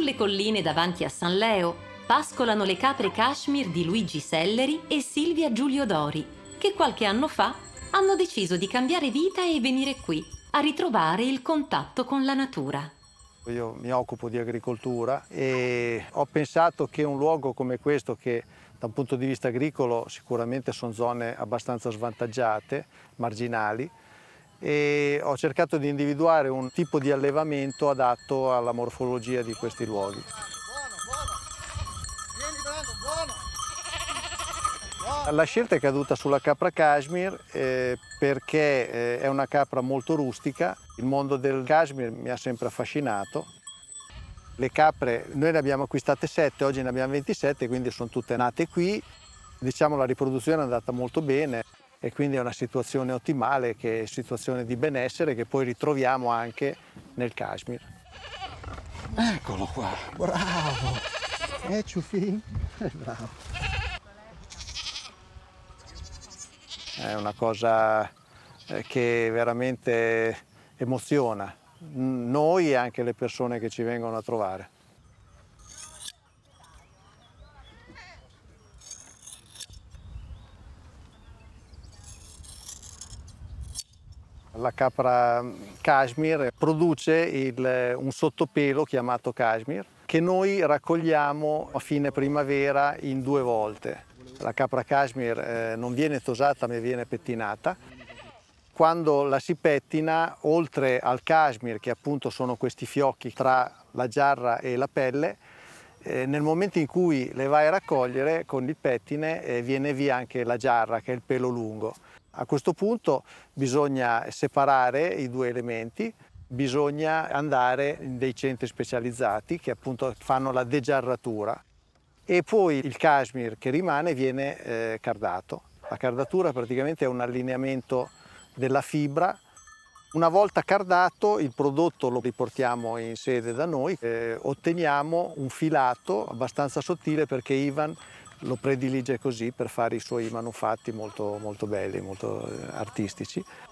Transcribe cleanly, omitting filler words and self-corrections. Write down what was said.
Sulle colline davanti a San Leo pascolano le capre Kashmir di Luigi Selleri e Silvia Giulio Dori, che qualche anno fa hanno deciso di cambiare vita e venire qui a ritrovare il contatto con la natura. Io mi occupo di agricoltura e ho pensato che un luogo come questo, che da un punto di vista agricolo sicuramente sono zone abbastanza svantaggiate, marginali, e ho cercato di individuare un tipo di allevamento adatto alla morfologia di questi luoghi. La scelta è caduta sulla capra Kashmir perché è una capra molto rustica. Il mondo del Kashmir mi ha sempre affascinato. Le capre, noi ne abbiamo acquistate 7, oggi ne abbiamo 27, quindi sono tutte nate qui. Diciamo la riproduzione è andata molto bene e quindi è una situazione ottimale, che è situazione di benessere che poi ritroviamo anche nel Kashmir. Eccolo qua, bravo! Ciuffin? Bravo. È una cosa che veramente emoziona noi e anche le persone che ci vengono a trovare. La capra Kashmir produce un sottopelo chiamato Kashmir che noi raccogliamo a fine primavera in 2 volte. La capra Kashmir non viene tosata ma viene pettinata. Quando la si pettina, oltre al Kashmir, che appunto sono questi fiocchi tra la giarra e la pelle, nel momento in cui le vai a raccogliere con il pettine viene via anche la giarra, che è il pelo lungo. A questo punto bisogna separare i 2 elementi, bisogna andare in dei centri specializzati che appunto fanno la degiarratura e poi il Kashmir che rimane viene cardato. La cardatura praticamente è un allineamento della fibra. Una volta cardato il prodotto lo riportiamo in sede da noi, otteniamo un filato abbastanza sottile perché Ivan lo predilige così per fare i suoi manufatti molto, molto belli, molto artistici.